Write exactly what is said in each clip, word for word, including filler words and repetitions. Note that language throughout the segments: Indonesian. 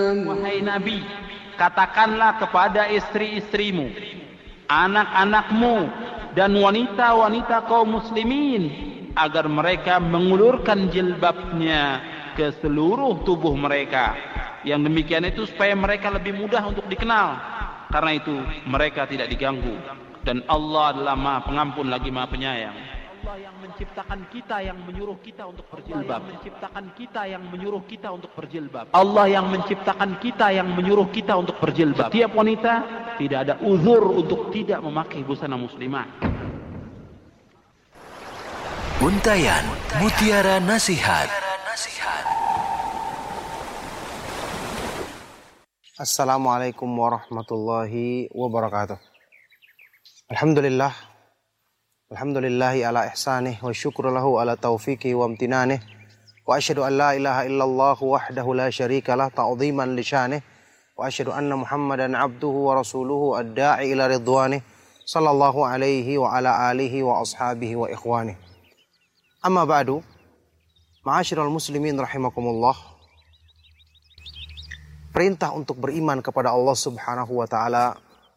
Wahai Nabi, katakanlah kepada istri-istrimu, anak-anakmu, dan wanita-wanita kaum muslimin agar mereka mengulurkan jilbabnya ke seluruh tubuh mereka. Yang demikian itu supaya mereka lebih mudah untuk dikenal. Karena itu mereka tidak diganggu. Dan Allah adalah Maha Pengampun lagi Maha Penyayang. Allah yang menciptakan kita yang menyuruh kita untuk berjilbab. Menciptakan kita yang menyuruh kita untuk berjilbab. Allah yang menciptakan kita yang menyuruh kita untuk berjilbab. Setiap wanita tidak ada uzur untuk tidak memakai busana muslimah. Untayan Mutiara Nasihat. Assalamualaikum warahmatullahi wabarakatuh. Alhamdulillah. Alhamdulillahi ala ihsanih wa syukru lahu ala taufiqi wa amtinanih. Wa asyhadu an la ilaha illallah wahdahu la syarika lah ta'ziman li syanih. Wa asyhadu anna Muhammadan abduhu wa rasuluhu ad-da'i ila ridwanih. Sallallahu alaihi wa ala alihi wa ashabihi wa ikhwanih. Amma ba'du. Ma'asyiral muslimin rahimakumullah. Perintah untuk beriman kepada Allah Subhanahu wa taala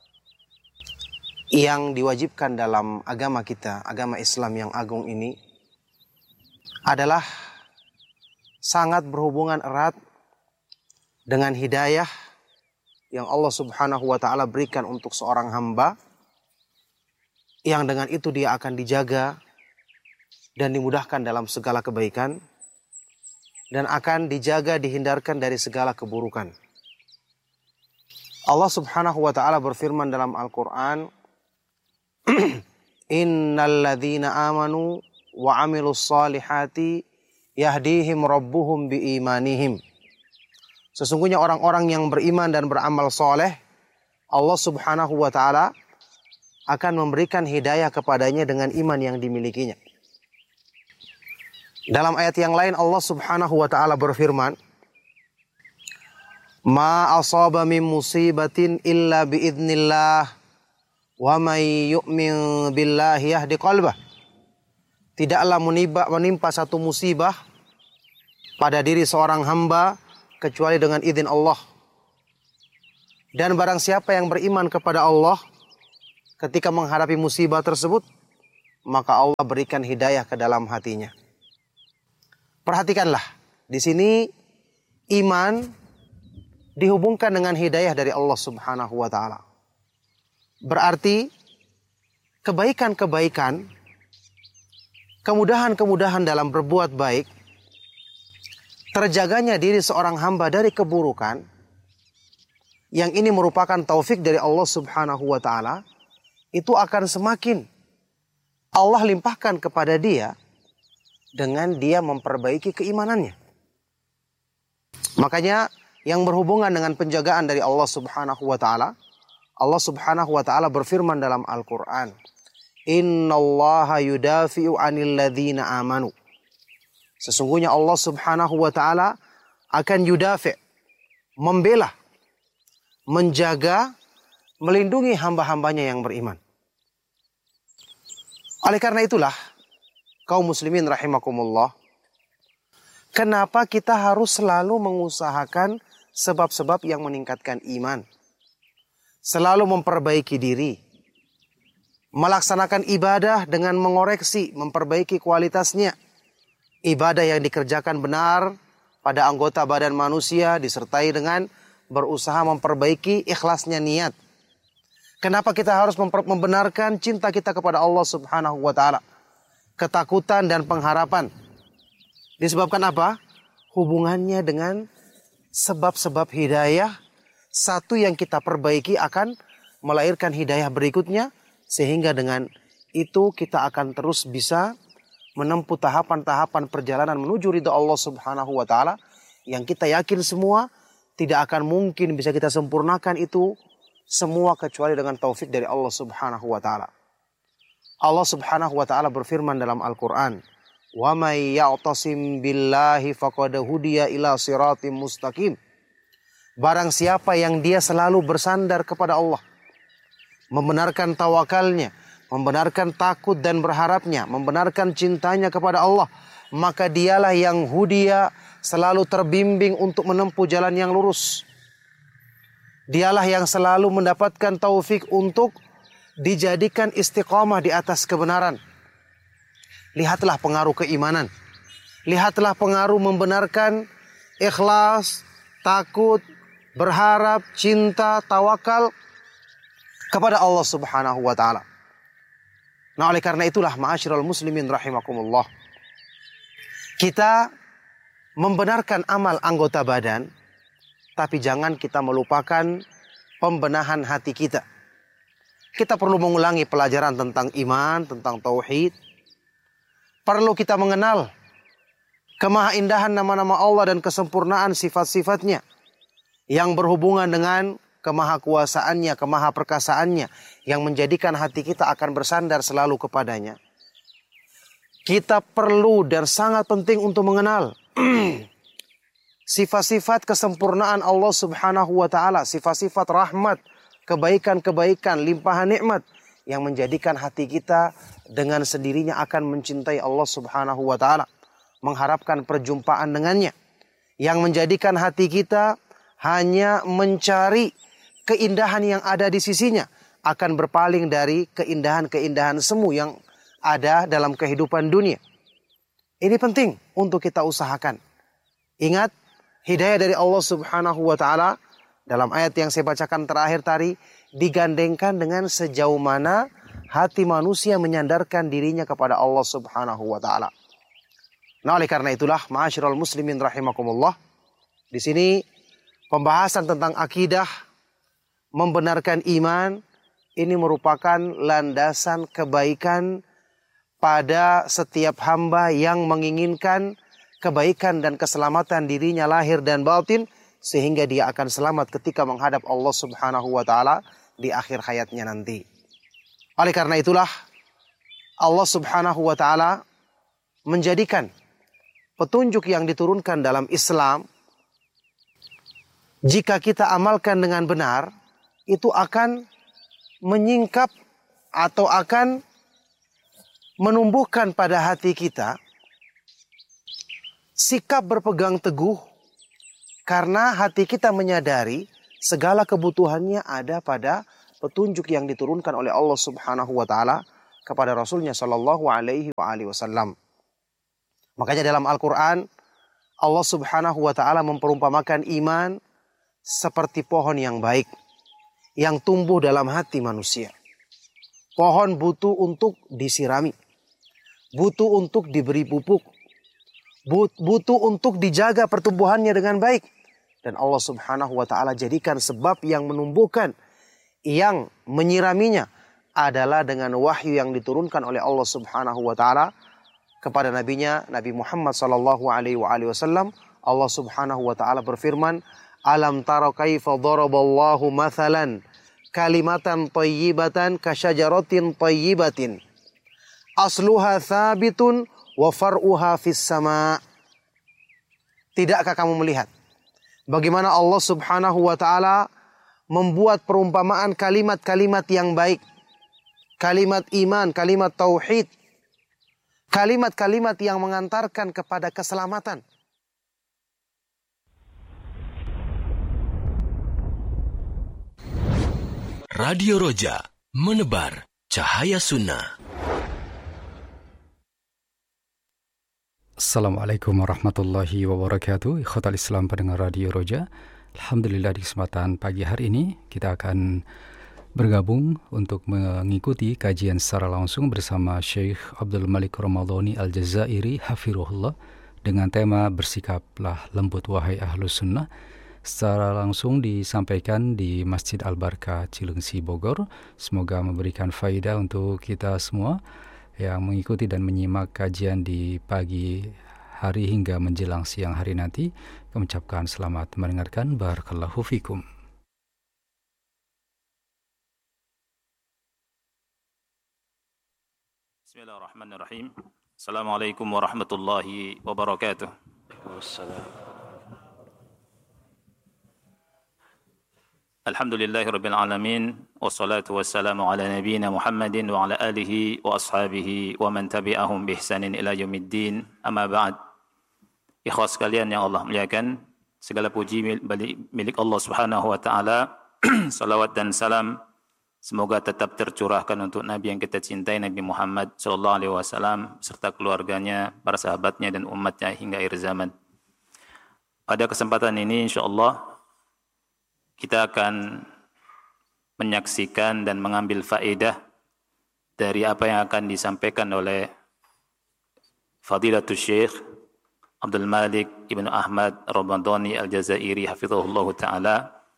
yang diwajibkan dalam agama kita, agama Islam yang agung ini, adalah sangat berhubungan erat dengan hidayah yang Allah Subhanahu wa taala berikan untuk seorang hamba, yang dengan itu dia akan dijaga dan dimudahkan dalam segala kebaikan, dan akan dijaga dihindarkan dari segala keburukan. Allah Subhanahu wa taala berfirman dalam Al-Qur'an, Innal ladzina amanu wa 'amilus solihati yahdihim rabbuhum biimanihim. Sesungguhnya orang-orang yang beriman dan beramal soleh, Allah Subhanahu wa taala akan memberikan hidayah kepadanya dengan iman yang dimilikinya. Dalam ayat yang lain Allah Subhanahu wa taala berfirman, Ma asaba min musibatin illa biidznillah wa may yu'min billahi yahdi qalbah. Tidaklah menimpa, menimpa satu musibah pada diri seorang hamba kecuali dengan izin Allah. Dan barang siapa yang beriman kepada Allah ketika menghadapi musibah tersebut, maka Allah berikan hidayah ke dalam hatinya. Perhatikanlah, di sini iman dihubungkan dengan hidayah dari Allah Subhanahu wa taala. Berarti kebaikan-kebaikan, kemudahan-kemudahan dalam berbuat baik, terjaganya diri seorang hamba dari keburukan, yang ini merupakan taufik dari Allah Subhanahu wa taala, itu akan semakin Allah limpahkan kepada dia dengan dia memperbaiki keimanannya. Makanya yang berhubungan dengan penjagaan dari Allah Subhanahu wa taala, Allah Subhanahu wa taala berfirman dalam Al-Qur'an, Innallaha yudafi'u 'anil ladzina amanu. Sesungguhnya Allah Subhanahu wa taala akan yudafi', membela, menjaga, melindungi hamba-hambanya yang beriman. Oleh karena itulah, kaum muslimin rahimakumullah, kenapa kita harus selalu mengusahakan sebab-sebab yang meningkatkan iman, selalu memperbaiki diri, melaksanakan ibadah dengan mengoreksi, memperbaiki kualitasnya. Ibadah yang dikerjakan benar pada anggota badan manusia disertai dengan berusaha memperbaiki ikhlasnya niat. Kenapa kita harus membenarkan cinta kita kepada Allah Subhanahu wa taala? Ketakutan dan pengharapan. Disebabkan apa? Hubungannya dengan sebab-sebab hidayah. Satu yang kita perbaiki akan melahirkan hidayah berikutnya. Sehingga dengan itu kita akan terus bisa menempuh tahapan-tahapan perjalanan menuju ridha Allah Subhanahu wa taala. Yang kita yakin semua tidak akan mungkin bisa kita sempurnakan itu semua kecuali dengan taufik dari Allah Subhanahu wa taala. Allah Subhanahu wa taala berfirman dalam Al-Qur'an, Wa may ya'tasim billahi faqad hudiya ila siratim mustaqim. Barang siapa yang dia selalu bersandar kepada Allah, membenarkan tawakalnya, membenarkan takut dan berharapnya, membenarkan cintanya kepada Allah, maka dialah yang hudiya selalu terbimbing untuk menempuh jalan yang lurus. Dialah yang selalu mendapatkan taufik untuk dijadikan istiqamah di atas kebenaran. Lihatlah pengaruh keimanan. Lihatlah pengaruh membenarkan, ikhlas, takut, berharap, cinta, tawakal kepada Allah Subhanahu wa taala. Nah, oleh karena itulah ma'asyiral muslimin rahimakumullah, kita membenarkan amal anggota badan, tapi jangan kita melupakan pembenahan hati kita. Kita perlu mengulangi pelajaran tentang iman, tentang tauhid. Perlu kita mengenal kemahaindahan nama-nama Allah dan kesempurnaan sifat-sifatnya yang berhubungan dengan kemahakuasaannya, kemahaperkasaannya, yang menjadikan hati kita akan bersandar selalu kepadanya. Kita perlu dan sangat penting untuk mengenal sifat-sifat kesempurnaan Allah Subhanahu wa taala, sifat-sifat rahmat, kebaikan-kebaikan, limpahan nikmat yang menjadikan hati kita dengan sendirinya akan mencintai Allah Subhanahu wa taala, mengharapkan perjumpaan dengannya, yang menjadikan hati kita hanya mencari keindahan yang ada di sisinya, akan berpaling dari keindahan-keindahan semu yang ada dalam kehidupan dunia. Ini penting untuk kita usahakan. Ingat, hidayah dari Allah Subhanahu wa taala dalam ayat yang saya bacakan terakhir tadi digandengkan dengan sejauh mana hati manusia menyandarkan dirinya kepada Allah Subhanahu wa taala. Nah, oleh karena itulah ma'asyiral muslimin rahimakumullah, di sini pembahasan tentang akidah, membenarkan iman, ini merupakan landasan kebaikan pada setiap hamba yang menginginkan kebaikan dan keselamatan dirinya lahir dan batin, sehingga dia akan selamat ketika menghadap Allah Subhanahu wa taala di akhir hayatnya nanti. Oleh karena itulah Allah Subhanahu wa taala menjadikan petunjuk yang diturunkan dalam Islam, jika kita amalkan dengan benar, itu akan menyingkap atau akan menumbuhkan pada hati kita sikap berpegang teguh, karena hati kita menyadari segala kebutuhannya ada pada petunjuk yang diturunkan oleh Allah Subhanahu wa taala kepada Rasulnya sallallahu alaihi wa alihi wasallam. Makanya dalam Al-Quran Allah Subhanahu wa ta'ala memperumpamakan iman seperti pohon yang baik yang tumbuh dalam hati manusia. Pohon butuh untuk disirami, butuh untuk diberi pupuk, butuh untuk dijaga pertumbuhannya dengan baik. Dan Allah Subhanahu wa ta'ala jadikan sebab yang menumbuhkan, yang menyiraminya adalah dengan wahyu yang diturunkan oleh Allah Subhanahu wa ta'ala kepada nabinya Nabi Muhammad sallallahu alaihi wasallam. Allah Subhanahu wa taala berfirman, "Alam tara kaifa daraballahu mathalan kalimatan thayyibatan kasyajaratin thayyibatin asluha thabitun wa far'uha fis sama." Tidakkah kamu melihat bagaimana Allah Subhanahu wa taala membuat perumpamaan kalimat-kalimat yang baik, kalimat iman, kalimat tauhid, kalimat-kalimat yang mengantarkan kepada keselamatan. Radio Roja, menebar cahaya sunnah. Assalamualaikum warahmatullahi wabarakatuh. Ikhwatal Islam pendengar Radio Roja, alhamdulillah di kesempatan pagi hari ini kita akan bergabung untuk mengikuti kajian secara langsung bersama Syekh Abdul Malik Ramadhani Al-Jazairi hafirullah dengan tema Bersikaplah Lembut Wahai Ahlus Sunnah, secara langsung disampaikan di Masjid Al-Barkah Cilengsi Bogor. Semoga memberikan faedah untuk kita semua yang mengikuti dan menyimak kajian di pagi hari hingga menjelang siang hari nanti. Kami ucapkan selamat mendengarkan. Barakallahu fikum. Bismillahirrahmanirrahim. Assalamualaikum warahmatullahi wabarakatuh. Alhamdulillahi rabbil alamin, wassalatu wassalamu ala nabiyyina Muhammadin wa ala alihi wa ashabihi wa man tabi'ahum bi ihsanin ila yaumiddin. Amma ba'd. Ikhwas sekalian yang Allah muliakan, segala puji milik Allah Subhanahu wa taala salawat dan salam semoga tetap tercurahkan untuk Nabi yang kita cintai, Nabi Muhammad sallallahu alaihi wasallam serta keluarganya, para sahabatnya dan umatnya hingga akhir zaman. Pada kesempatan ini insyaallah kita akan menyaksikan dan mengambil faedah dari apa yang akan disampaikan oleh Fadilatul Syekh Abdul Malik Ibn Ahmad Ramadhani Al-Jazairi hafizahullah ta'ala.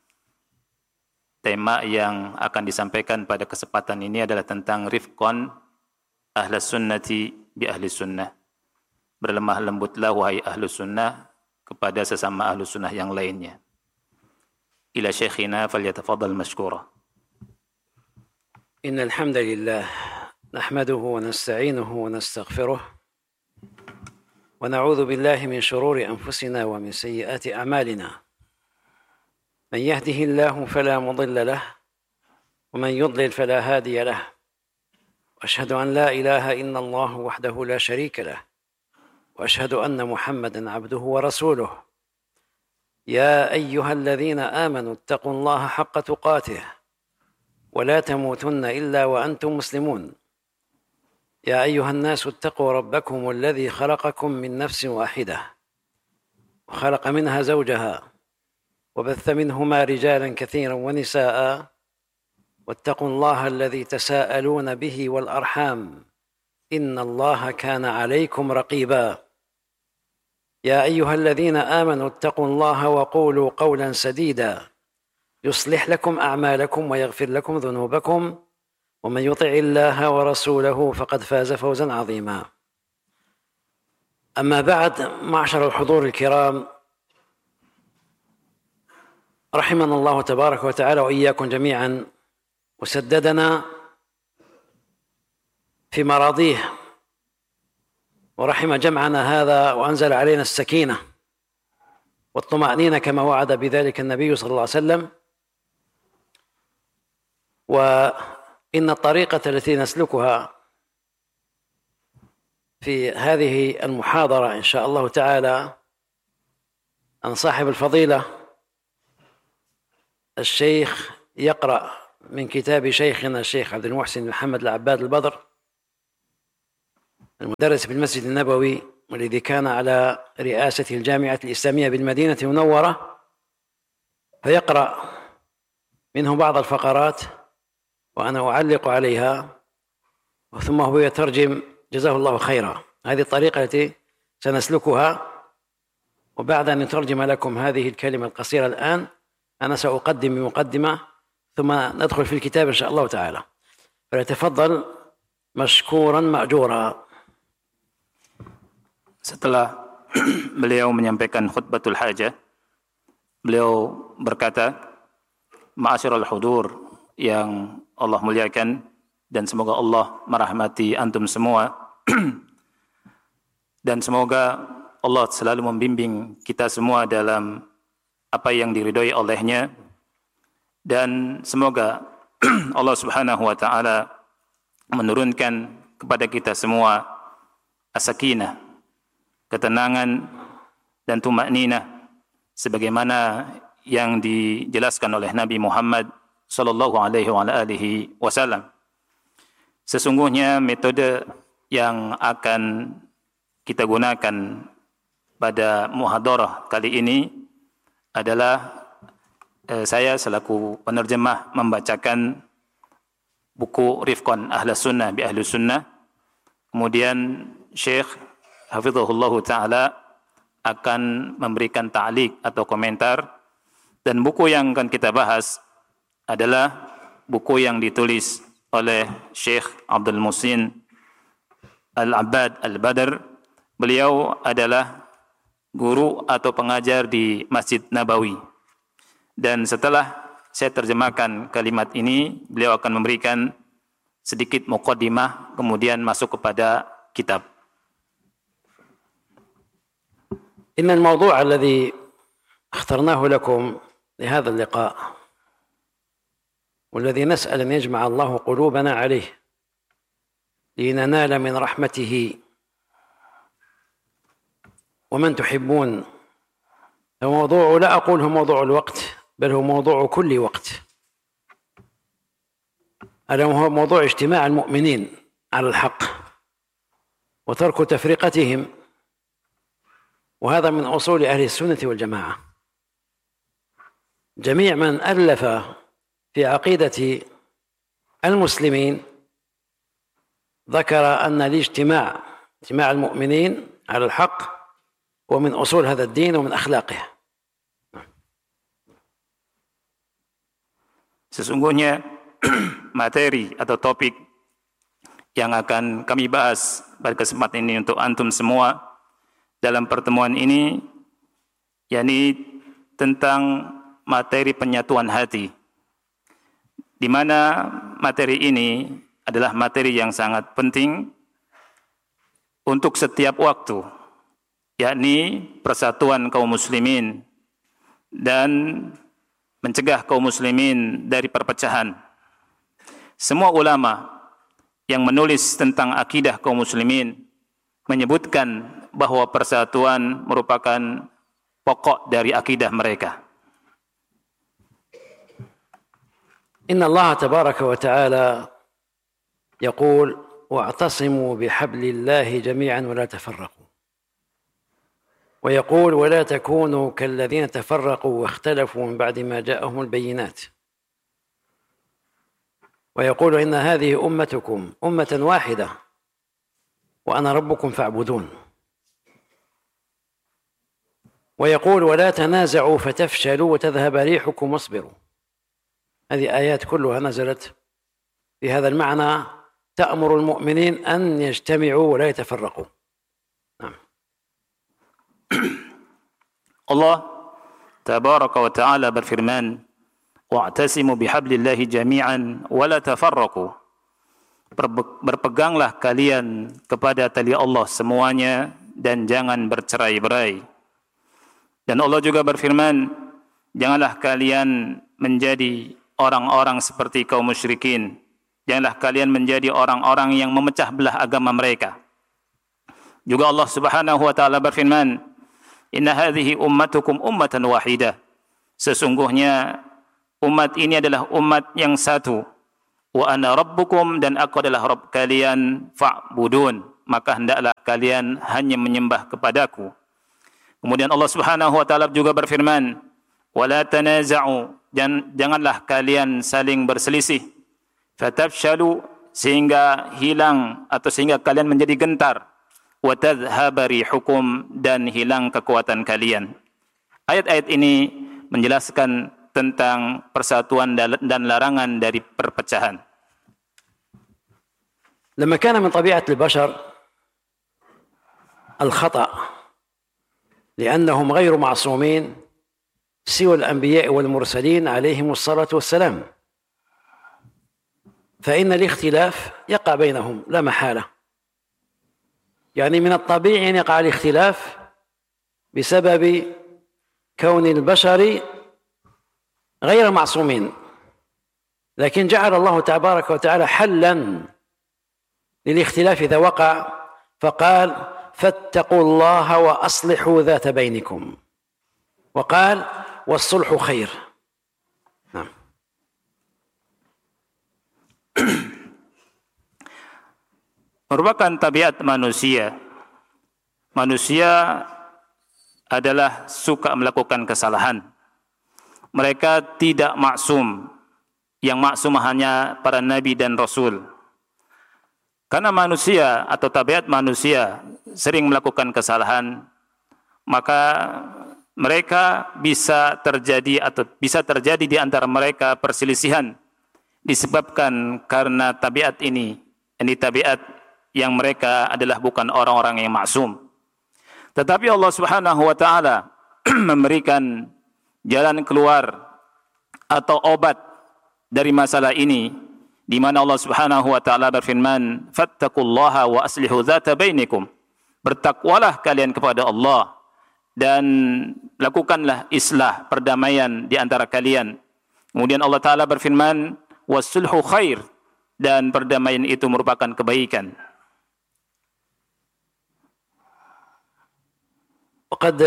Tema yang akan disampaikan pada kesempatan ini adalah tentang rifqan ahlus sunnati bi ahli sunnah. Berlemah lembutlah wahai ahlus sunnah kepada sesama ahlus sunnah yang lainnya. Ila syekhina falyatafaddal mashkura. إن الحمد لله نحمده ونستعينه ونستغفره ونعوذ بالله من شرور أنفسنا ومن سيئات أعمالنا من يهده الله فلا مضل له ومن يضلل فلا هادي له وأشهد أن لا إله إلا الله وحده لا شريك له وأشهد أن محمدا عبده ورسوله يا أيها الذين آمنوا اتقوا الله حق تقاته ولا تموتن إلا وأنتم مسلمون يا أيها الناس اتقوا ربكم الذي خلقكم من نفس واحدة وخلق منها زوجها وبث منهما رجالا كثيرا ونساء واتقوا الله الذي تساءلون به والأرحام إن الله كان عليكم رقيبا يا أيها الذين آمنوا اتقوا الله وقولوا قولا سديدا يصلح لكم أعمالكم ويغفر لكم ذنوبكم ومن يطع الله ورسوله فقد فاز فوزا عظيما. أما بعد، معشر الحضور الكرام، رحمنا الله تبارك وتعالى وإياكم جميعا وسددنا في مراضيه ورحم جمعنا هذا وأنزل علينا السكينة والطمأنينة كما وعد بذلك النبي صلى الله عليه وسلم. وإن الطريقة التي نسلكها في هذه المحاضرة إن شاء الله تعالى أن صاحب الفضيلة الشيخ يقرأ من كتاب شيخنا الشيخ عبد المحسن محمد العباد البدر المدرس بالمسجد النبوي والذي كان على رئاسة الجامعة الإسلامية بالمدينة المنورة، فيقرأ منه بعض الفقرات وأنا أعلق عليها ثم هو يترجم جزاه الله خيرا. هذه الطريقة التي سنسلكها، وبعد أن نترجم لكم هذه الكلمة القصيرة الآن أنا سأقدم بمقدمة ثم ندخل في الكتاب إن شاء الله تعالى، فليتفضل مشكورا مأجورا. Setelah beliau menyampaikan khutbatul hajah, beliau berkata, Ma'asyiral hudur yang Allah muliakan dan semoga Allah merahmati antum semua dan semoga Allah selalu membimbing kita semua dalam apa yang diridhoi olehnya, dan semoga Allah Subhanahu wa taala menurunkan kepada kita semua as-sakinah, ketenangan dan tumakninah sebagaimana yang dijelaskan oleh Nabi Muhammad sallallahu alaihi wa alihi wasallam. Sesungguhnya metode yang akan kita gunakan pada muhadarah kali ini adalah eh, saya selaku penerjemah membacakan buku Rifqan Ahlus Sunnah bi Ahlus Sunnah. Kemudian Syekh hafizahullah taala akan memberikan ta'liq atau komentar, dan buku yang akan kita bahas adalah buku yang ditulis oleh Syekh Abdul Muhsin Al-Abbad Al-Badr. Beliau adalah guru atau pengajar di Masjid Nabawi. Dan setelah saya terjemahkan kalimat ini, beliau akan memberikan sedikit muqaddimah, kemudian masuk kepada kitab. إن الموضوع الذي اخترناه لكم لهذا اللقاء والذي نسأل أن يجمع الله قلوبنا عليه لننال من رحمته ومن تحبون، فموضوع لا أقول هو موضوع الوقت، بل هو موضوع كل وقت، ألا وهو موضوع اجتماع المؤمنين على الحق وترك تفرقتهم، وهذا من أصول أهل السنة والجماعة. جميع من ألف في عقيدة المسلمين ذكر أن الاجتماع اجتماع المؤمنين على الحق هو من أصول هذا الدين ومن أخلاقه. Sesungguhnya materi atau topik yang akan kami bahas pada kesempatan ini untuk antum semua dalam pertemuan ini, yakni tentang materi penyatuan hati, di mana materi ini adalah materi yang sangat penting untuk setiap waktu, yakni persatuan kaum muslimin dan mencegah kaum muslimin dari perpecahan. Semua ulama yang menulis tentang akidah kaum muslimin menyebutkan bahwa persatuan merupakan pokok dari akidah mereka. Inna Allah tabaraka wa ta'ala yaqul wa'tasimu bihablillahi jami'an wa la tafarraqu. ويقول ولا تكونوا كالذين تفرقوا واختلفوا من بعد ما جاءهم البينات. ويقول إن هذه أمتكم أمة واحدة وأنا ربكم فاعبدون. ويقول ولا تنازعوا فتفشلوا وتذهب ريحكم واصبروا. هذه آيات كلها نزلت في هذا المعنى تأمر المؤمنين أن يجتمعوا ولا يتفرقوا. Allah tabaraka wa ta'ala berfirman, wa'tasimu bihablillahi jami'an wa la tafarraqu. Berpeganglah kalian kepada tali Allah semuanya dan jangan bercerai-berai. Dan Allah juga berfirman, janganlah kalian menjadi orang-orang seperti kaum musyrikin. Janganlah kalian menjadi orang-orang yang memecah belah agama mereka. Juga Allah Subhanahu wa ta'ala berfirman, inna hadhihi ummatukum ummatan wahidah. Sesungguhnya umat ini adalah umat yang satu. Wa ana rabbukum, dan aku adalah Rabb kalian, fa'budun, maka hendaklah kalian hanya menyembah kepadaku. Kemudian Allah Subhanahu wa ta'ala juga berfirman, wala tanaza'u, janganlah kalian saling berselisih, fatafshalu, sehingga hilang atau sehingga kalian menjadi gentar, wa tadhhaba rihukum, dan hilang kekuatan kalian. Ayat-ayat ini menjelaskan tentang persatuan dan larangan dari perpecahan. لما كان من طبيعة البشر الخطأ لأنهم غير معصومين سوى الأنبياء والمرسلين عليهم الصلاة والسلام، فإن الاختلاف يقع بينهم لا محالة. يعني من الطبيعي أن يقع الاختلاف بسبب كون البشر غير معصومين، لكن جعل الله تبارك وتعالى حلا للاختلاف إذا وقع، فقال فاتقوا الله وأصلحوا ذات بينكم، وقال والصلح خير. نعم. Merupakan tabiat manusia. Manusia adalah suka melakukan kesalahan. Mereka tidak maksum. Yang maksum hanya para nabi dan rasul. Karena manusia atau tabiat manusia sering melakukan kesalahan, maka mereka bisa terjadi atau bisa terjadi di antara mereka perselisihan disebabkan karena tabiat ini. Ini tabiat yang mereka adalah bukan orang-orang yang maksum. Tetapi Allah Subhanahu wa ta'ala memberikan jalan keluar atau obat dari masalah ini, di mana Allah Subhanahu wa ta'ala berfirman, fattaqullaha wa aslihu dzata bainikum. Bertakwalah kalian kepada Allah dan lakukanlah islah perdamaian di antara kalian. Kemudian Allah Ta'ala berfirman, wasulhu khair, dan perdamaian itu merupakan kebaikan. وقد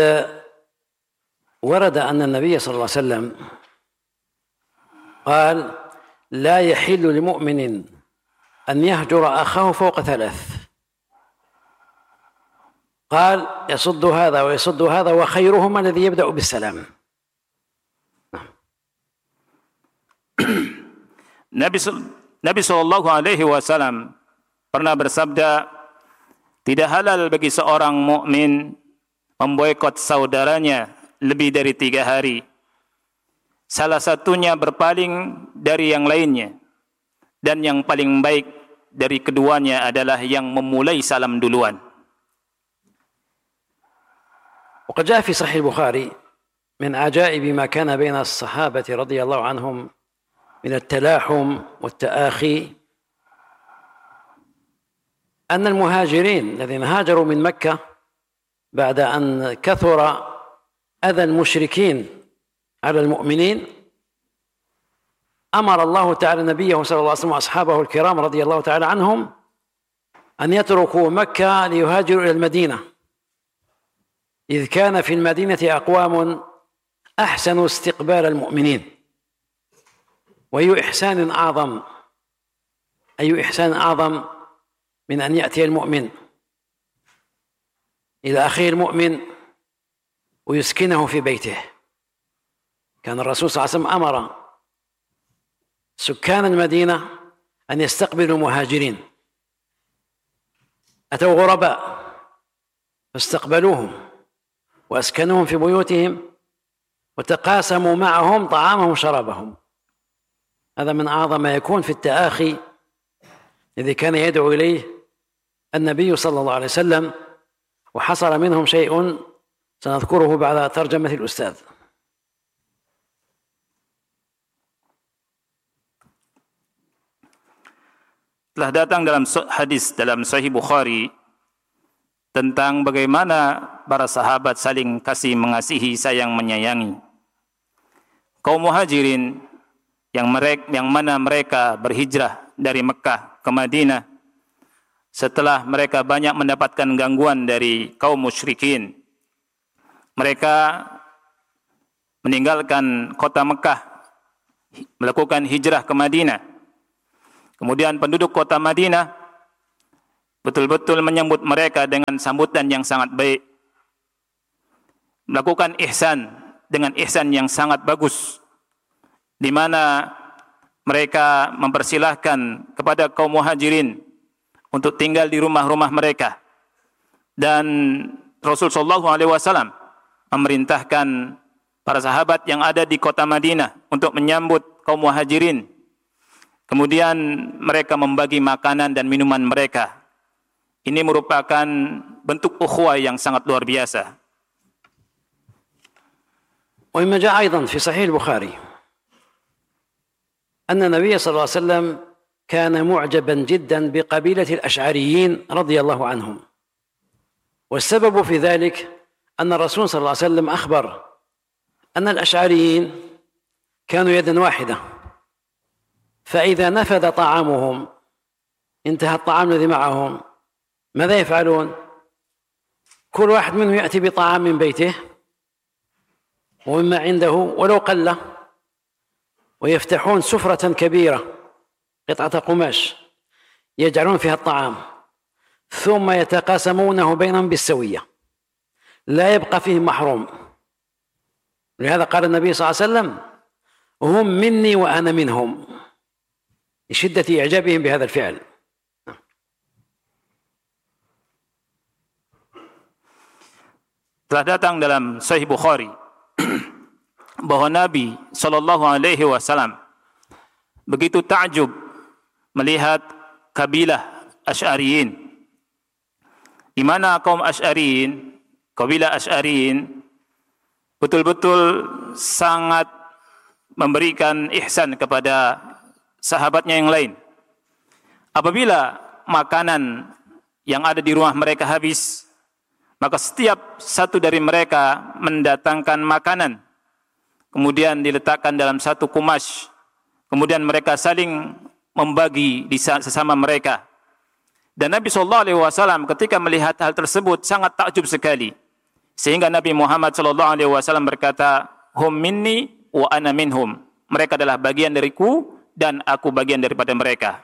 ورد أن النبي صلى الله عليه وسلم قال لا يحل لمؤمن أن يهجر أخاه فوق ثلاث. قال يصد هذا ويصد هذا وخيرهما الذي يبدأ بالسلام. Nabi Nabi Shallallahu Alaihi Wasallam pernah bersabda, tidak halal bagi seorang mukmin memboikot saudaranya lebih dari tiga hari. Salah satunya berpaling dari yang lainnya, dan yang paling baik dari keduanya adalah yang memulai salam duluan. وقد جاء في صحيح البخاري من عجائب ما كان بين الصحابة رضي الله عنهم من التلاحم والتآخي أن المهاجرين الذين هاجروا من مكة بعد أن كثر أذى المشركين على المؤمنين أمر الله تعالى نبيه صلى الله عليه وسلم وأصحابه الكرام رضي الله تعالى عنهم أن يتركوا مكة ليهاجروا إلى المدينة، إذ كان في المدينة أقوام أحسنوا استقبال المؤمنين. وأي إحسان أعظم أي إحسان أعظم من أن يأتي المؤمن إلى أخيه المؤمن ويسكنه في بيته. كان الرسول صلى الله عليه وسلم أمر سكان المدينة أن يستقبلوا المهاجرين، أتوا غرباء فاستقبلوهم وأسكنوهم في بيوتهم وتقاسموا معهم طعامهم وشرابهم. هذا من أعظم ما يكون في التآخي الذي كان يدعو إليه النبي صلى الله عليه وسلم، وحصل منهم شيء سنذكره بعد ترجمة الأستاذ. Telah datang dalam hadis dalam Sahih Bukhari tentang bagaimana para sahabat saling kasih mengasihi, sayang menyayangi. Kaum muhajirin yang mereka yang mana mereka berhijrah dari Mekah ke Madinah setelah mereka banyak mendapatkan gangguan dari kaum musyrikin. Mereka meninggalkan kota Mekah, melakukan hijrah ke Madinah. Kemudian penduduk kota Madinah betul-betul menyambut mereka dengan sambutan yang sangat baik, melakukan ihsan dengan ihsan yang sangat bagus, di mana mereka mempersilahkan kepada kaum muhajirin untuk tinggal di rumah-rumah mereka, dan Rasul Shallallahu Alaihi Wasallam memerintahkan para sahabat yang ada di kota Madinah untuk menyambut kaum muhajirin. Kemudian mereka membagi makanan dan minuman mereka. Ini merupakan bentuk ukhuwah yang sangat luar biasa. ومما جاء أيضا في صحيح البخاري أن النبي صلى الله عليه وسلم كان معجبا جدا بقبيلة الأشعريين رضي الله عنهم، والسبب في ذلك أن الرسول صلى الله عليه وسلم أخبر أن الأشعريين كانوا يدا واحدة، فإذا نفذ طعامهم انتهى الطعام الذي معهم ماذا يفعلون؟ كل واحد منهم يأتي بطعام من بيته ومما عنده ولو قل، ويفتحون سفرة كبيرة قطعة قماش يجعلون فيها الطعام ثم يتقاسمونه بينهم بالسوية، لا يبقى فيه محروم. لهذا قال النبي صلى الله عليه وسلم هم مني وأنا منهم، لشدة إعجابهم بهذا الفعل. Telah datang dalam Sahih Bukhari bahwa Nabi Shallallahu Alaihi Wasallam begitu takjub melihat kabilah Asy'ariyin, di mana kaum Asy'ariyin, kabilah Asy'ariyin betul-betul sangat memberikan ihsan kepada sahabatnya yang lain. Apabila makanan yang ada di rumah mereka habis, maka setiap satu dari mereka mendatangkan makanan, kemudian diletakkan dalam satu kumas, kemudian mereka saling membagi di sesama mereka. Dan Nabi shallallahu alaihi wasallam ketika melihat hal tersebut sangat takjub sekali, sehingga Nabi Muhammad shallallahu alaihi wasallam berkata, hum minni wa ana minhum, mereka adalah bagian dariku dan aku bagian daripada mereka.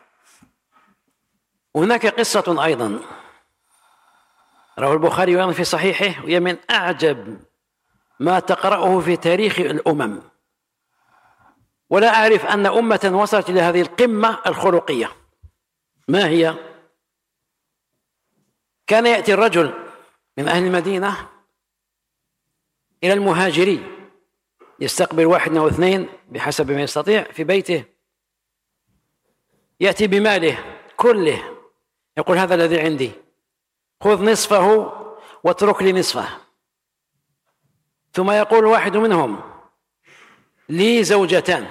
هناك قصة أيضا رواه البخاري في صحيحه وهي من أعجب ما تقرأه في تاريخ الأمم، ولا أعرف أن أمة وصلت إلى هذه القمة الخلقية. ما هي؟ كان يأتي الرجل من أهل المدينة إلى المهاجرين يستقبل واحد أو اثنين بحسب ما يستطيع في بيته، يأتي بماله كله، يقول هذا الذي عندي، خذ نصفه واترك لي نصفه. ثم يقول واحد منهم لي زوجتان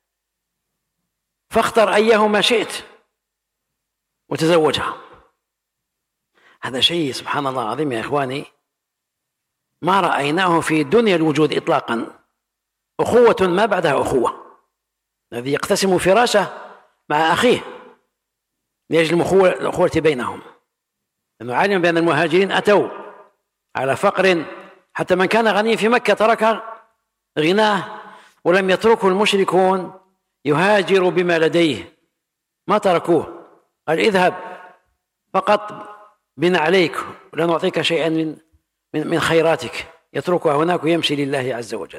فاختر أيهما شئت وتزوجها. هذا شيء سبحان الله عظيم يا إخواني، ما رأيناه في دنيا الوجود إطلاقا. أخوة ما بعدها أخوة، الذي يقتسم فراشه مع أخيه لأجل الأخوة بينهم، لأنه علم بأن المهاجرين أتوا على فقر، حتى من كان غنيا في مكة ترك غناه، ولم يتركه المشركون يهاجر بما لديه، ما تركوه، قال اذهب فقط بنا عليك ولا نعطيك شيئا من من خيراتك، يتركها هناك ويمشي لله عز وجل.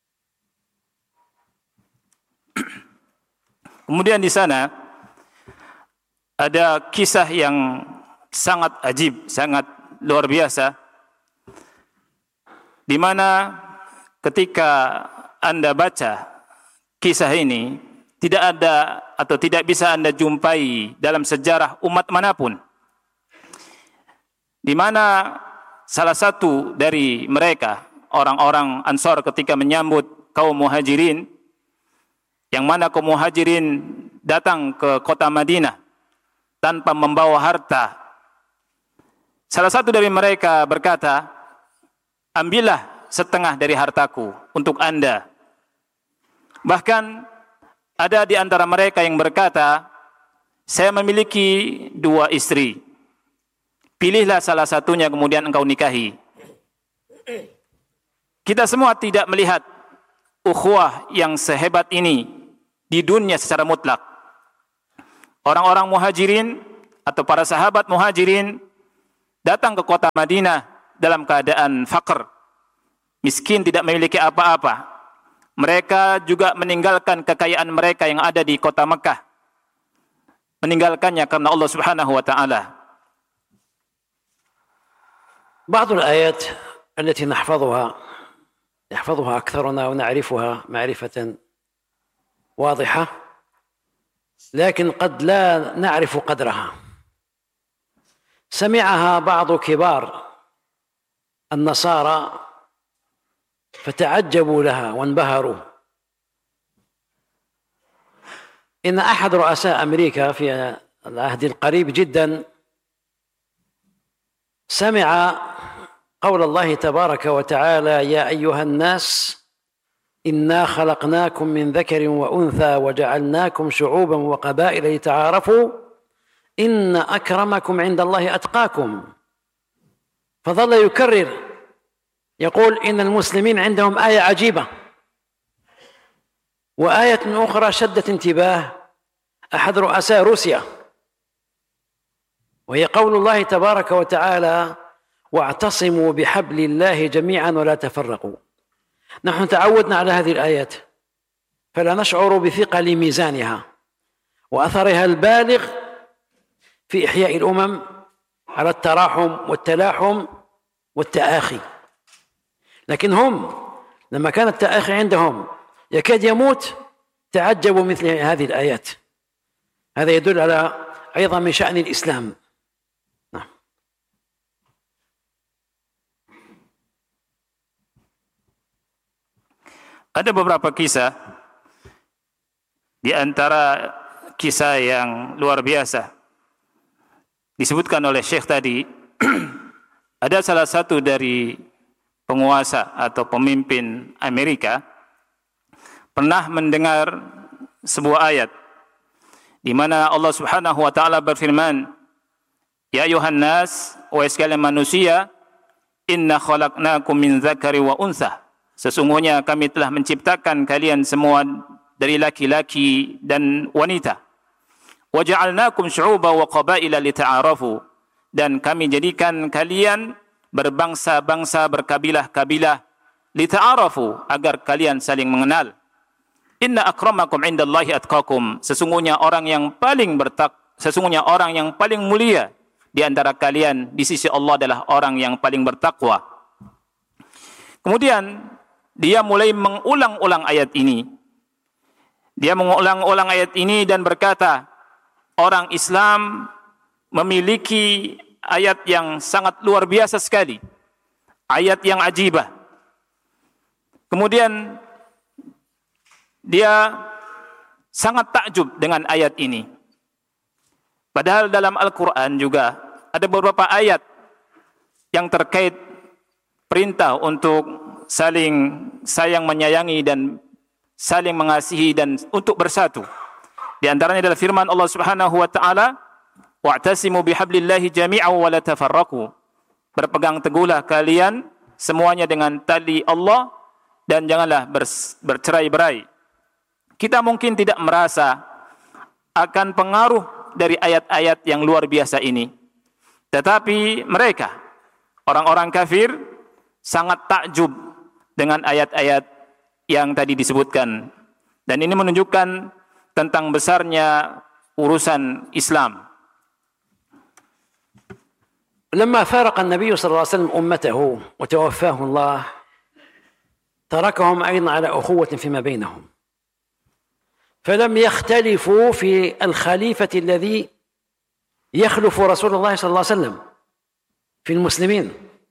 Kemudian di sana ada kisah yang sangat ajib, sangat luar biasa, di mana ketika Anda baca kisah ini, tidak ada atau tidak bisa Anda jumpai dalam sejarah umat manapun, di mana salah satu dari mereka, orang-orang Ansor ketika menyambut kaum Muhajirin, yang mana kaum Muhajirin datang ke kota Madinah tanpa membawa harta. Salah satu dari mereka berkata, ambillah setengah dari hartaku untuk Anda. Bahkan ada di antara mereka yang berkata, saya memiliki dua istri, pilihlah salah satunya kemudian engkau nikahi. Kita semua tidak melihat ukhuwah yang sehebat ini di dunia secara mutlak. Orang-orang Muhajirin atau para sahabat Muhajirin datang ke kota Madinah dalam keadaan fakir, miskin, tidak memiliki apa-apa. Mereka juga meninggalkan kekayaan mereka yang ada di kota Mekah, meninggalkannya karena Allah Subhanahu wa taala. بعض الآيات التي نحفظها يحفظها أكثرنا ونعرفها معرفة واضحة، لكن قد لا نعرف قدرها. سمعها بعض كبار النصارى فتعجبوا لها وانبهروا. إن أحد رؤساء أمريكا في العهد القريب جدا سمع قول الله تبارك وتعالى يا أيها الناس إنا خلقناكم من ذكر وأنثى وجعلناكم شعوبا وقبائل لتعارفوا إن أكرمكم عند الله أتقاكم. فظل يكرر يقول إن المسلمين عندهم آية عجيبة. وآية أخرى شدت انتباه أحد رؤساء روسيا، وهي قول الله تبارك وتعالى واعتصموا بحبل الله جميعا ولا تفرقوا. نحن تعودنا على هذه الآيات فلا نشعر بثقل ميزانها وأثرها البالغ في إحياء الأمم على التراحم والتلاحم والتآخي. لكن هم لما كان التآخي عندهم يكاد يموت تعجبوا مثل هذه الآيات. هذا يدل على عظم شأن الإسلام. نعم. Ada beberapa kisah, di antara kisah yang luar biasa disebutkan oleh Syekh tadi. Ada salah satu dari penguasa atau pemimpin Amerika pernah mendengar sebuah ayat di mana Allah Subhanahu wa taala berfirman, ya ayuhan nas, wahai sekalian manusia, inna khalaqnakum min dzakari wa untha, sesungguhnya kami telah menciptakan kalian semua dari laki-laki dan wanita. Wa ja'alnakum syu'uban wa qabaila lita'arafu, dan kami jadikan kalian berbangsa-bangsa, berkabilah-kabilah, lita'arafu, agar kalian saling mengenal. Inna akramakum indallahi atqakum, sesungguhnya orang yang paling bertak sesungguhnya orang yang paling mulia di antara kalian di sisi Allah adalah orang yang paling bertakwa. Kemudian dia mulai mengulang-ulang ayat ini. Dia mengulang-ulang ayat ini dan berkata, orang Islam memiliki ayat yang sangat luar biasa sekali, ayat yang ajibah. Kemudian dia sangat takjub dengan ayat ini. Padahal dalam Al-Quran juga ada beberapa ayat yang terkait perintah untuk saling sayang menyayangi dan saling mengasihi dan untuk bersatu. Di antaranya adalah firman Allah Subhanahu wa taala, wa'tasimu bihablillahi jami'an wa la tafarraqu. Berpegang teguhlah kalian semuanya dengan tali Allah dan janganlah bercerai-berai. Kita mungkin tidak merasa akan pengaruh dari ayat-ayat yang luar biasa ini. Tetapi mereka, orang-orang kafir, sangat takjub dengan ayat-ayat yang tadi disebutkan. Dan ini menunjukkan tentang besarnya urusan Islam. لما فارق النبي صلى الله عليه وسلم أمته وتوفاه الله تركهم أيضا على أخوة فيما بينهم، فلم يختلفوا في الخليفة الذي يخلف رسول الله صلى الله عليه وسلم في المسلمين.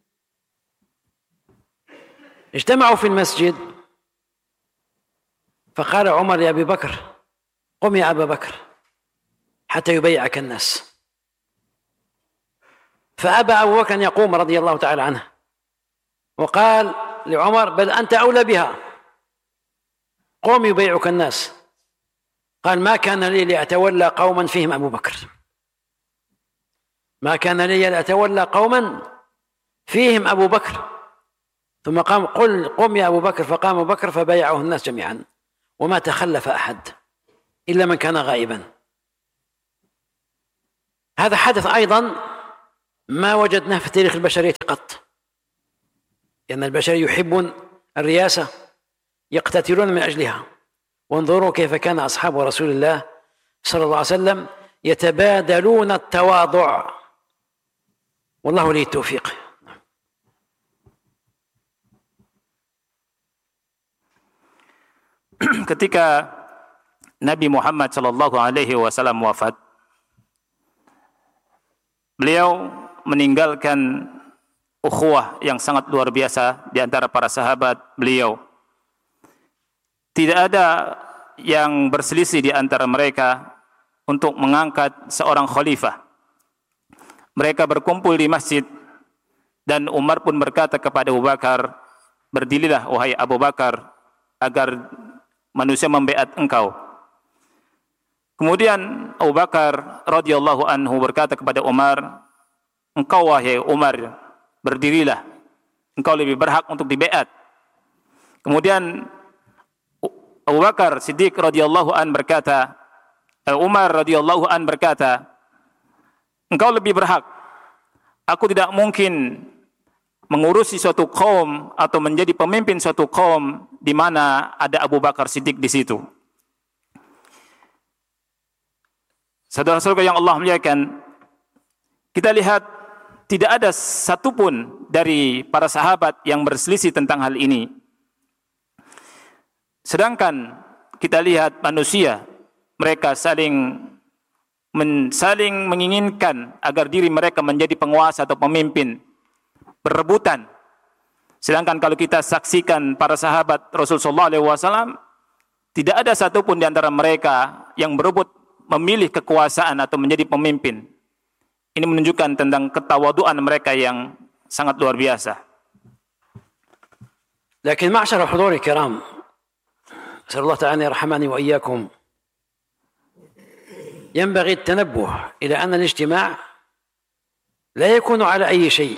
اجتمعوا في المسجد فقال عمر يا أبي بكر قم يا أبا بكر حتى يبيعك الناس، فأبى أبو بكر أن يقوم رضي الله تعالى عنه، وقال لعمر بل أنت أولى بها، قم يبيعك الناس. قال ما كان لي لأتولى قوما فيهم أبو بكر، ما كان لي لأتولى قوما فيهم أبو بكر. ثم قام قل قم يا أبو بكر، فقام أبو بكر فبايعه الناس جميعا، وما تخلف أحد إلا من كان غائبا. هذا حدث أيضا ما وجدناه في تاريخ البشرية قط، لأن البشر يحبون الرياسة، يقتتلون من أجلها. وانظروا كيف كان أصحاب رسول الله صلى الله عليه وسلم يتبادلون التواضع، والله ولي التوفيق. Ketika Nabi Muhammad sallallahu alaihi wasallam wafat, beliau meninggalkan ukhuwah yang sangat luar biasa di antara para sahabat beliau. Tidak ada yang berselisih di antara mereka untuk mengangkat seorang khalifah. Mereka berkumpul di masjid dan Umar pun berkata kepada Abu Bakar, berdirilah wahai Abu Bakar agar manusia membaiat engkau. Kemudian Abu Bakar radhiyallahu anhu berkata kepada Umar, engkau wahai Umar berdirilah, engkau lebih berhak untuk dibaiat. Kemudian Abu Bakar Siddiq radhiyallahu an berkata, Umar radhiyallahu an berkata, engkau lebih berhak. Aku tidak mungkin mengurusi suatu kaum atau menjadi pemimpin suatu kaum di mana ada Abu Bakar Siddiq di situ. Saudara-saudara yang Allah muliakan, kita lihat tidak ada satupun dari para sahabat yang berselisih tentang hal ini. Sedangkan kita lihat manusia, mereka saling men, saling menginginkan agar diri mereka menjadi penguasa atau pemimpin, berebutan. Sedangkan kalau kita saksikan para sahabat Rasulullah sallallahu alaihi wasallam, tidak ada satupun di antara mereka yang berebut memilih kekuasaan atau menjadi pemimpin. Ini menunjukkan tentang ketawaduan mereka yang sangat luar biasa. Lakin ma'syar al-hudur al-kiram, أسأل الله تعالى يرحمني وإياكم، ينبغي التنبه إلى أن الاجتماع لا يكون على أي شيء،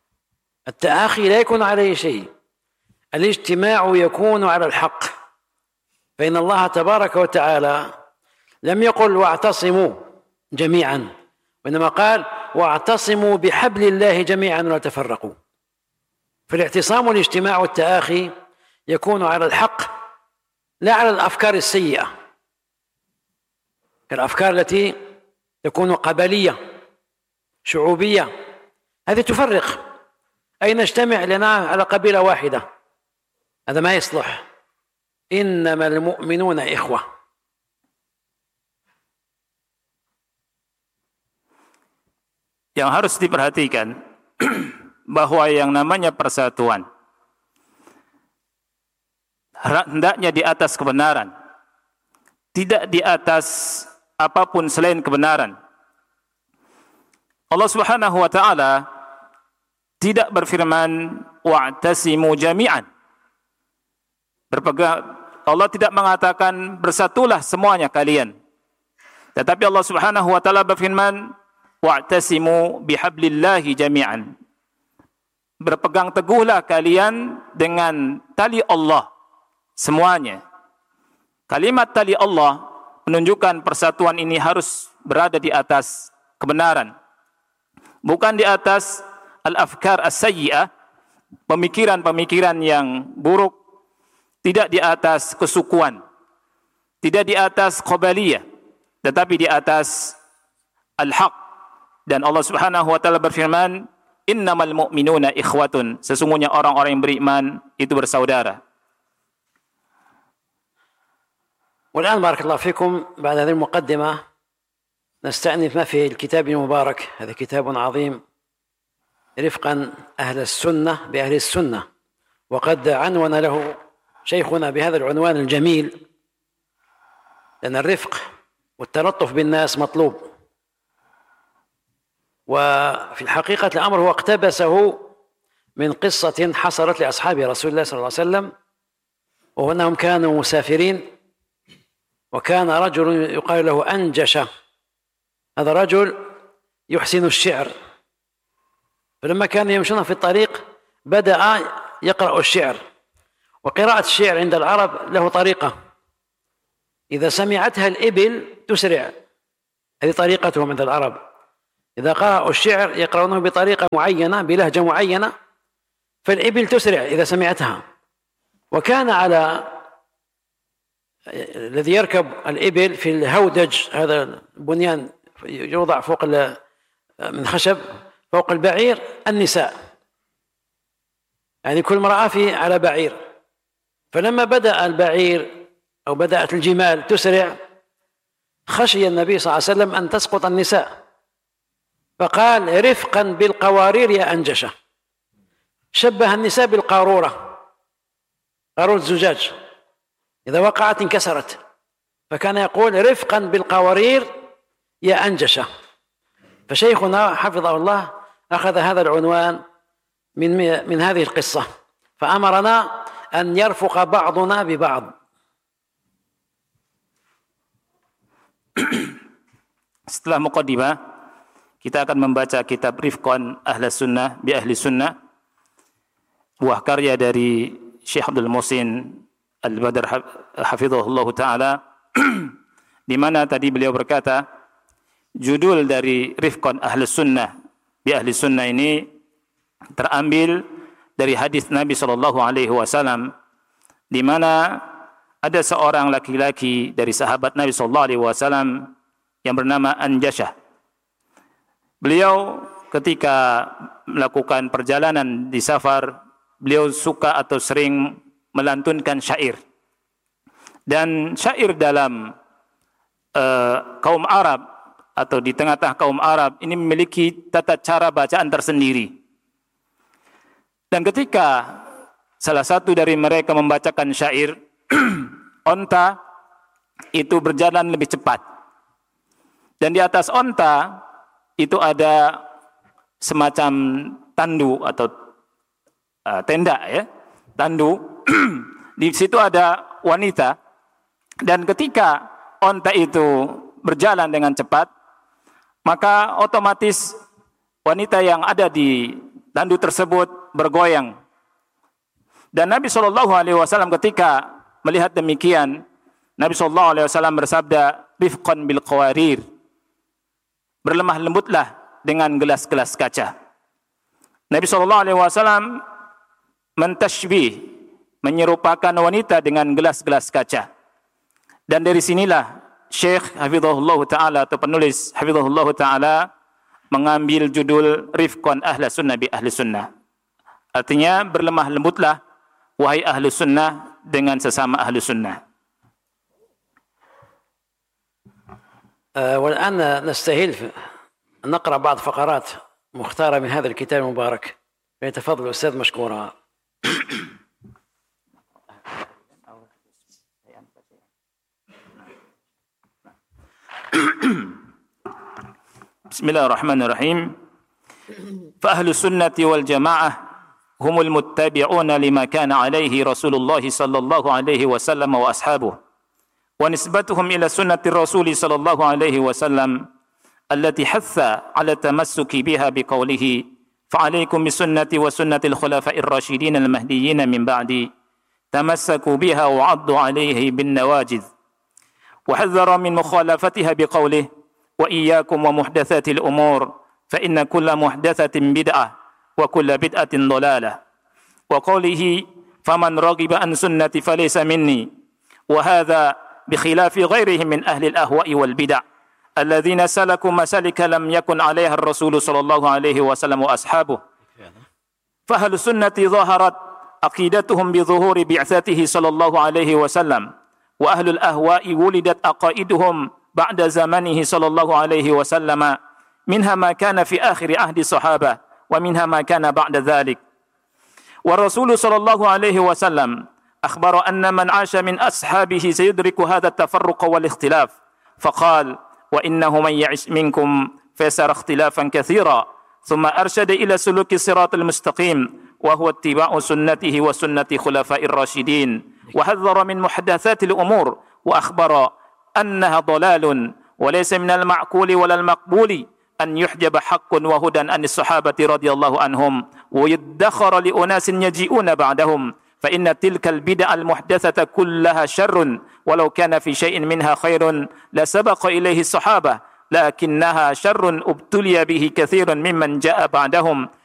التآخي لا يكون على أي شيء، الاجتماع يكون على الحق فإن الله تبارك وتعالى لم يقل واعتصموا جميعا، وإنما قال واعتصموا بحبل الله جميعا ولا تفرقوا. فالاعتصام والاجتماع والتآخي يكون على الحق لا على الأفكار السيئة، كالأفكار التي تكون قبلية شعوبية، هذه تفرق. أي نجتمع لنا على قبيلة واحدة، هذا ما يصلح. إنما المؤمنون إخوة. Yang harus diperhatikan bahwa yang namanya persatuan hendaknya di atas kebenaran, tidak di atas apapun selain kebenaran. Allah Subhanahu wa taala tidak berfirman wa'tasimu jami'an. Berpegang, Allah tidak mengatakan bersatulah semuanya kalian. Tetapi Allah Subhanahu wa taala berfirman wa'tasimu bihablillahi jami'an. Berpegang teguhlah kalian dengan tali Allah semuanya. Kalimat tali Allah menunjukkan persatuan ini harus berada di atas kebenaran, bukan di atas al-afkar as-sayyi'ah, pemikiran-pemikiran yang buruk, tidak di atas kesukuan, tidak di atas qabaliyah, tetapi di atas al-haq. Dan Allah Subhanahu wa taala berfirman, "Innamal mu'minuna ikhwatun." Sesungguhnya orang-orang yang beriman itu bersaudara. والآن بارك الله فيكم بعد هذه المقدمة نستأنف ما في الكتاب المبارك. هذا كتاب عظيم رفقا أهل السنة بأهل السنة، وقد عنون له شيخنا بهذا العنوان الجميل، لأن الرفق والتلطف بالناس مطلوب. وفي الحقيقة الأمر هو اقتبسه من قصة حصلت لأصحاب رسول الله صلى الله عليه وسلم، وهو أنهم كانوا مسافرين، وكان رجل يقال له أنجشة. هذا رجل يحسن الشعر، فلما كانوا يمشون في الطريق بدأ يقرأ الشعر. وقراءة الشعر عند العرب له طريقة، إذا سمعتها الإبل تسرع، هذه طريقتهم عند العرب. إذا قرأوا الشعر يقرأونه بطريقة معينة بلهجة معينة، فالإبل تسرع إذا سمعتها. وكان على الذي يركب الإبل في الهودج، هذا البنيان يوضع فوق من خشب فوق البعير، النساء، يعني كل امرأة في على بعير. فلما بدأ البعير أو بدأت الجمال تسرع، خشي النبي صلى الله عليه وسلم أن تسقط النساء، فقال رفقا بالقوارير يا أنجشة. شبه النساء بالقارورة، قارورة الزجاج إذا وقعت انكسرت، فكان يقول رفقا بالقوارير يا أنجشة. فشيخنا حفظه الله أخذ هذا العنوان من من هذه القصة، فأمرنا أن يرفق بعضنا ببعض. Setelah muqaddimah, kita akan membaca kitab Rifqan Ahli Sunnah bi Ahli Sunnah, buah karya dari Syekh Abdul Muhsin Al-Badr hafizahullah ta'ala, di mana tadi beliau berkata, judul dari Rifqan Ahli Sunnah bi Ahli Sunnah ini terambil dari hadis Nabi sallallahu alaihi wasallam, di mana ada seorang laki-laki dari sahabat Nabi sallallahu alaihi wasallam yang bernama Anjashah. Beliau ketika melakukan perjalanan di safar, beliau suka atau sering melantunkan syair. Dan syair dalam uh, kaum Arab atau di tengah-tengah kaum Arab ini memiliki tata cara bacaan tersendiri. Dan ketika salah satu dari mereka membacakan syair, onta itu berjalan lebih cepat. Dan di atas onta itu ada semacam tandu atau uh, tenda ya, tandu. Di situ ada wanita, dan ketika onta itu berjalan dengan cepat, maka otomatis wanita yang ada di tandu tersebut bergoyang. Dan Nabi shallallahu alaihi wasallam ketika melihat demikian, Nabi sallallahu alaihi wasallam bersabda, rifqan bil qawarir, berlemah lembutlah dengan gelas-gelas kaca. Nabi sallallahu alaihi wasallam mentashbih, menyerupakan wanita dengan gelas-gelas kaca. Dan dari sinilah Syekh hafizahullah taala atau penulis hafizahullah taala mengambil judul Rifqan Ahli Sunnah bi Ahli Sunnah. Artinya berlemah lembutlah wahai ahli sunnah dengan sesama ahli sunnah. والآن نستهل نقرأ بعض فقرات مختارة من هذا الكتاب المبارك. فليتفضل الأستاذ مشكورا. بسم الله الرحمن الرحيم. فأهل السنة والجماعة هم المتبعون لما كان عليه رسول الله صلى الله عليه وسلم وأصحابه، ونسبتهم إلى سنة الرسول صلى الله عليه وسلم التي حث على التمسك بها بقوله فعليكم بسنتي وسنة الخلفاء الراشدين المهديين من بعدي تمسكوا بها وعضوا عليه بالنواجذ، وحذر من مخالفتها بقوله وإياكم ومحدثات الأمور فإن كل محدثة بدعة وكل بدعة ضلالة، وقوله فمن رغب عن سنتي فليس مني، وهذا بخلاف غيرهم من أهل الأهواء والبدع الذين سلكوا مسالك لم يكن عليها الرسول صلى الله عليه وسلم وأصحابه. فأهل السنة ظهرت عقيدتهم بظهور بعثته صلى الله عليه وسلم، وأهل الأهواء ولدت عقائدهم بعد زمنه صلى الله عليه وسلم، منها ما كان في آخر عهد الصحابة ومنها ما كان بعد ذلك. والرسول صلى الله عليه وسلم أخبر أن من عاش من أصحابه سيدرك هذا التفرق والاختلاف، فقال وإنه من يعش منكم فيسر اختلافا كثيرا، ثم أرشد إلى سلوك الصراط المستقيم وهو اتباع سنته وسنة خلفاء الراشدين، وحذر من محدثات الأمور وأخبر أنها ضلال وليس من المعقول ولا المقبول أن يحجب حق وهدى عن الصحابة رضي الله عنهم ويدخر لأناس يجيئون بعدهم، فإن تلك البدع المحدثة كلها شر، ولو كان في شيء منها خير لسبق إليه الصحابة، لكنها شر ابتلي به كثير ممن جاء بعدهم